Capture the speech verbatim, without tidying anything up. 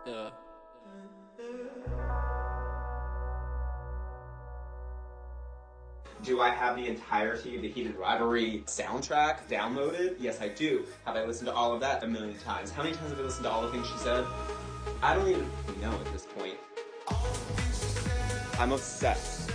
Yeah. Do I have the entirety of the Heated Rivalry soundtrack downloaded? Yes, I do. Have I listened to all of that? A million times. How many times have I listened to all the things she said? I don't even know at this point. I'm obsessed.